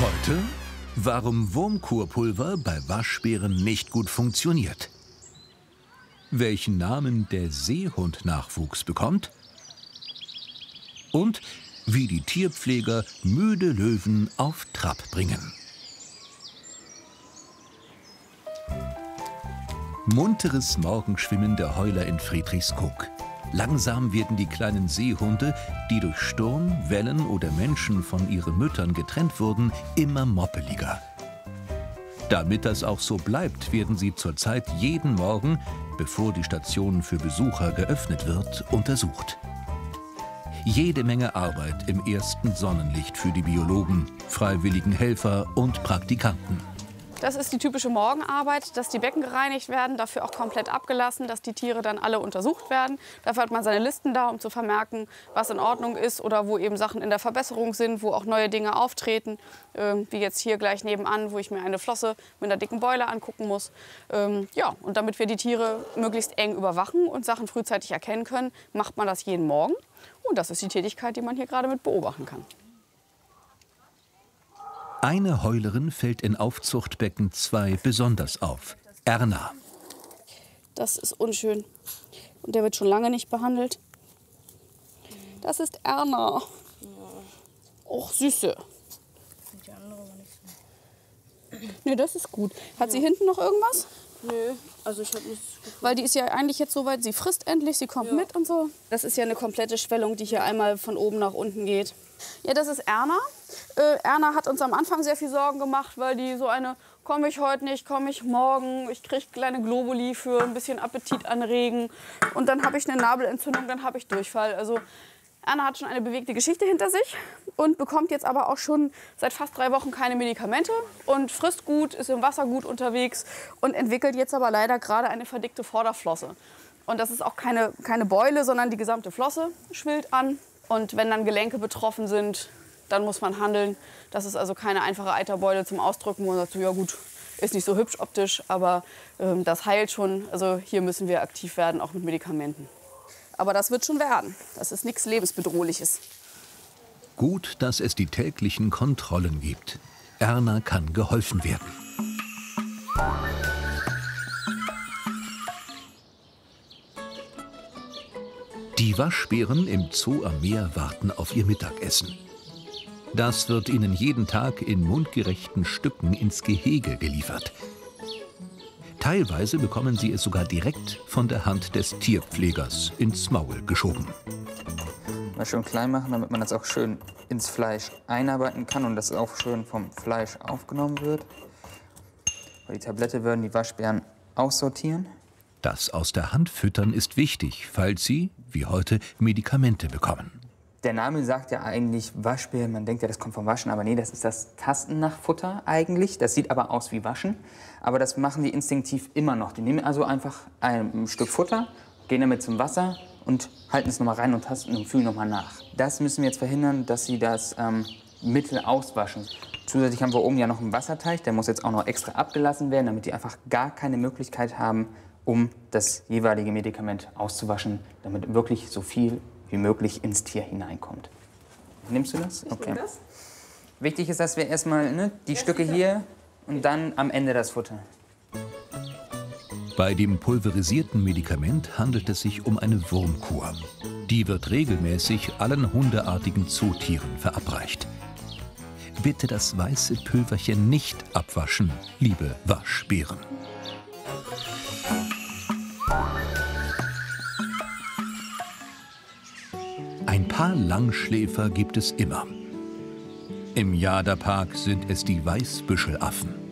Heute, warum Wurmkurpulver bei Waschbären nicht gut funktioniert. Welchen Namen der Seehund-Nachwuchs bekommt. Und wie die Tierpfleger müde Löwen auf Trab bringen. Munteres Morgenschwimmen der Heuler in Friedrichskoog. Langsam werden die kleinen Seehunde, die durch Sturm, Wellen oder Menschen von ihren Müttern getrennt wurden, immer moppeliger. Damit das auch so bleibt, werden sie zurzeit jeden Morgen, bevor die Station für Besucher geöffnet wird, untersucht. Jede Menge Arbeit im ersten Sonnenlicht für die Biologen, freiwilligen Helfer und Praktikanten. Das ist die typische Morgenarbeit, dass die Becken gereinigt werden, dafür auch komplett abgelassen, dass die Tiere dann alle untersucht werden. Dafür hat man seine Listen da, um zu vermerken, was in Ordnung ist oder wo eben Sachen in der Verbesserung sind, wo auch neue Dinge auftreten. Wie jetzt hier gleich nebenan, wo ich mir eine Flosse mit einer dicken Beule angucken muss. Ja, und damit wir die Tiere möglichst eng überwachen und Sachen frühzeitig erkennen können, macht man das jeden Morgen. Und das ist die Tätigkeit, die man hier gerade mit beobachten kann. Eine Heulerin fällt in Aufzuchtbecken 2 besonders auf. Erna. Das ist unschön. Und der wird schon lange nicht behandelt. Das ist Erna. Och, Süße. Nee, das ist gut. Hat sie hinten noch irgendwas? Nö, also ich habe nichts gefunden. Weil die ist ja eigentlich jetzt so weit, sie frisst endlich, sie kommt mit und so. Das ist ja eine komplette Schwellung, die hier einmal von oben nach unten geht. Ja, das ist Erna. Erna hat uns am Anfang sehr viel Sorgen gemacht, weil die so eine, komme ich heute nicht, komme ich morgen, ich kriege kleine Globuli für ein bisschen Appetit anregen. Und dann habe ich eine Nabelentzündung, dann habe ich Durchfall. Also Erna hat schon eine bewegte Geschichte hinter sich und bekommt jetzt aber auch schon seit fast 3 Wochen keine Medikamente und frisst gut, ist im Wasser gut unterwegs und entwickelt jetzt aber leider gerade eine verdickte Vorderflosse. Und das ist auch keine Beule, sondern die gesamte Flosse schwillt an. Und wenn dann Gelenke betroffen sind, dann muss man handeln. Das ist also keine einfache Eiterbeule zum Ausdrücken, wo man sagt, ja gut, ist nicht so hübsch optisch, aber das heilt schon. Also hier müssen wir aktiv werden, auch mit Medikamenten. Aber das wird schon werden. Das ist nichts Lebensbedrohliches. Gut, dass es die täglichen Kontrollen gibt. Erna kann geholfen werden. Die Waschbären im Zoo am Meer warten auf ihr Mittagessen. Das wird ihnen jeden Tag in mundgerechten Stücken ins Gehege geliefert. Teilweise bekommen sie es sogar direkt von der Hand des Tierpflegers ins Maul geschoben. Mal schön klein machen, damit man das auch schön ins Fleisch einarbeiten kann und das auch schön vom Fleisch aufgenommen wird. Bei die Tablette würden die Waschbären aussortieren. Das aus der Hand füttern ist wichtig, falls sie, wie heute, Medikamente bekommen. Der Name sagt ja eigentlich Waschbär, man denkt ja, das kommt vom Waschen, aber nee, das ist das Tasten nach Futter eigentlich. Das sieht aber aus wie Waschen, aber das machen die instinktiv immer noch. Die nehmen also einfach ein Stück Futter, gehen damit zum Wasser und halten es nochmal rein und tasten und fühlen nochmal nach. Das müssen wir jetzt verhindern, dass sie das Mittel auswaschen. Zusätzlich haben wir oben ja noch einen Wasserteich, der muss jetzt auch noch extra abgelassen werden, damit die einfach gar keine Möglichkeit haben, um das jeweilige Medikament auszuwaschen, damit wirklich so viel wie möglich ins Tier hineinkommt. Nimmst du das? Okay. Ich nehme das. Wichtig ist, dass wir erstmal die Stücke hier und dann am Ende das Futter. Bei dem pulverisierten Medikament handelt es sich um eine Wurmkur. Die wird regelmäßig allen hundeartigen Zootieren verabreicht. Bitte das weiße Pülverchen nicht abwaschen, liebe Waschbären. Ein paar Langschläfer gibt es immer. Im Jada-Park sind es die Weißbüschelaffen.